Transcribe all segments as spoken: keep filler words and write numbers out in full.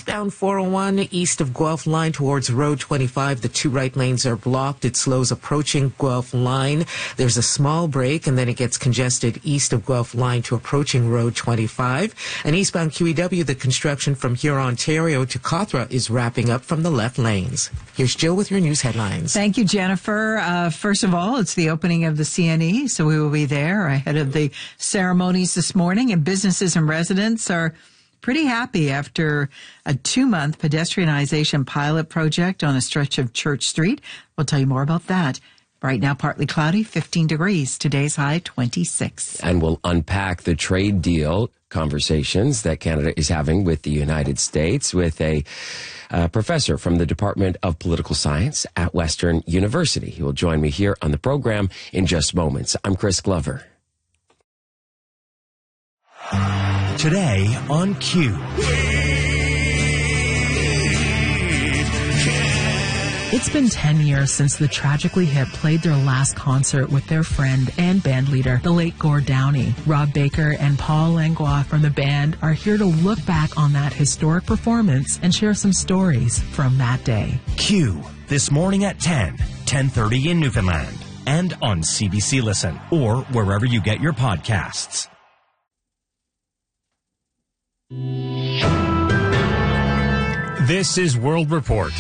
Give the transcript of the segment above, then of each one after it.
Eastbound four oh one, east of Guelph Line towards Road twenty-five. The two right lanes are blocked. It slows approaching Guelph Line. There's a small break, and then it gets congested east of Guelph Line to approaching Road twenty-five. And eastbound Q E W, the construction from Huron, Ontario to Cawthra is wrapping up from the left lanes. Here's Jill with your news headlines. Thank you, Jennifer. Uh, first of all, it's the opening of the C N E, so we will be there ahead of the ceremonies this morning, and businesses and residents are pretty happy after a two-month pedestrianization pilot project on a stretch of Church Street. We'll tell you more about that. Right now, partly cloudy, fifteen degrees. Today's high, twenty-six. And we'll unpack the trade deal conversations that Canada is having with the United States with a uh, professor from the Department of Political Science at Western University. He will join me here on the program in just moments. I'm Chris Glover. Today on Q. It's been ten years since the Tragically Hip played their last concert with their friend and band leader, the late Gord Downie. Rob Baker and Paul Langlois from the band are here to look back on that historic performance and share some stories from that day. Q, this morning at ten, ten thirty in Newfoundland, and on C B C Listen, or wherever you get your podcasts. This is World Report.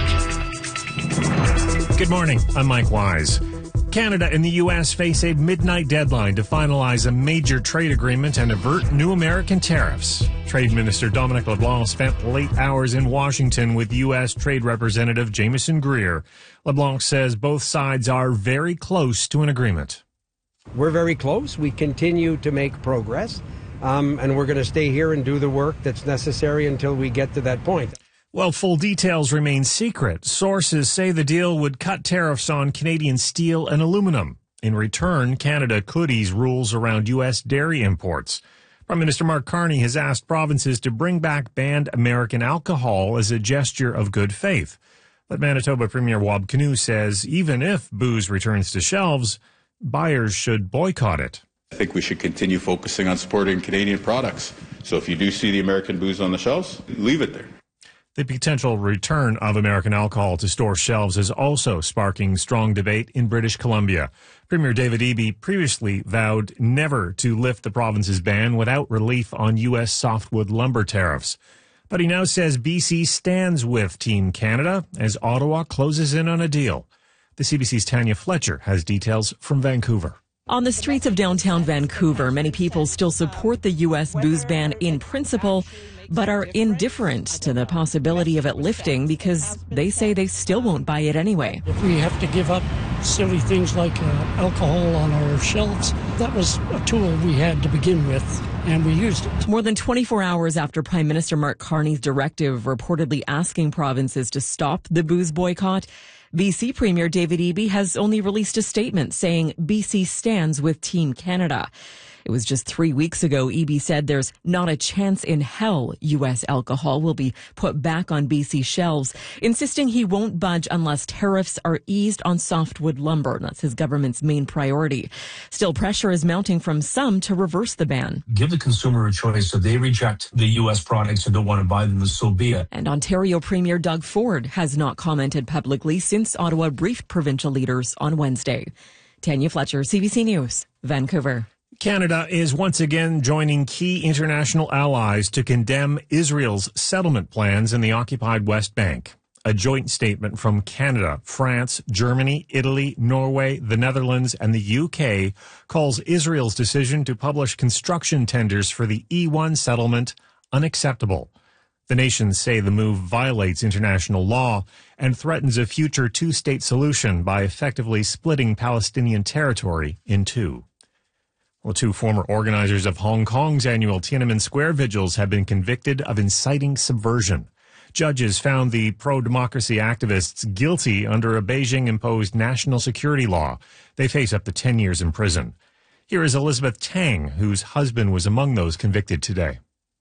Good morning, I'm Mike Wise. Canada and the U S face a midnight deadline to finalize a major trade agreement and avert new American tariffs. Trade Minister Dominic LeBlanc spent late hours in Washington with U S Trade Representative Jameson Greer. LeBlanc says both sides are very close to an agreement. We're very close. We continue to make progress, um, and we're going to stay here and do the work that's necessary until we get to that point. Well, full details remain secret. Sources say the deal would cut tariffs on Canadian steel and aluminum. In return, Canada could ease rules around U S dairy imports. Prime Minister Mark Carney has asked provinces to bring back banned American alcohol as a gesture of good faith. But Manitoba Premier Wab Kinew says even if booze returns to shelves, buyers should boycott it. I think we should continue focusing on supporting Canadian products. So if you do see the American booze on the shelves, leave it there. The potential return of American alcohol to store shelves is also sparking strong debate in British Columbia. Premier David Eby previously vowed never to lift the province's ban without relief on U S softwood lumber tariffs. But he now says B C stands with Team Canada as Ottawa closes in on a deal. The C B C's Tanya Fletcher has details from Vancouver. On the streets of downtown Vancouver, many people still support the U S booze ban in principle, but are indifferent to the possibility of it lifting because they say they still won't buy it anyway. If we have to give up silly things like uh, alcohol on our shelves, that was a tool we had to begin with, and we used it. More than twenty-four hours after Prime Minister Mark Carney's directive reportedly asking provinces to stop the booze boycott, B C Premier David Eby has only released a statement saying B C stands with Team Canada. It was just three weeks ago, Eby said there's not a chance in hell U S alcohol will be put back on B C shelves, insisting he won't budge unless tariffs are eased on softwood lumber. That's his government's main priority. Still, pressure is mounting from some to reverse the ban. Give the consumer a choice. If they reject the U S products and don't want to buy them, so be it. And Ontario Premier Doug Ford has not commented publicly since Ottawa briefed provincial leaders on Wednesday. Tanya Fletcher, C B C News, Vancouver. Canada is once again joining key international allies to condemn Israel's settlement plans in the occupied West Bank. A joint statement from Canada, France, Germany, Italy, Norway, the Netherlands, and the U K calls Israel's decision to publish construction tenders for the E one settlement unacceptable. The nations say the move violates international law and threatens a future two-state solution by effectively splitting Palestinian territory in two. Well, two former organizers of Hong Kong's annual Tiananmen Square vigils have been convicted of inciting subversion. Judges found the pro-democracy activists guilty under a Beijing-imposed national security law. They face up to ten years in prison. Here is Elizabeth Tang, whose husband was among those convicted today.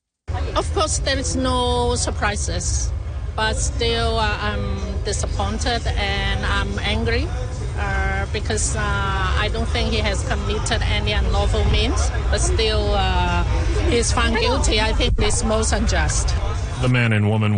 Of course, there is no surprises, but still uh, I'm disappointed and I'm angry. Uh, because uh, I don't think he has committed any unlawful means, but still uh, he's found guilty. I think it's most unjust. The man and woman